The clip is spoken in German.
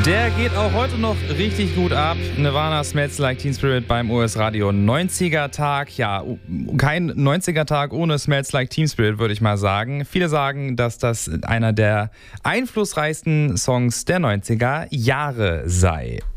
Der geht auch heute noch richtig gut ab. Nirvana Smells Like Teen Spirit beim US Radio 90er Tag. Ja, kein 90er Tag ohne Smells Like Teen Spirit, würde ich mal sagen. Viele sagen, dass das einer der einflussreichsten Songs der 90er Jahre sei.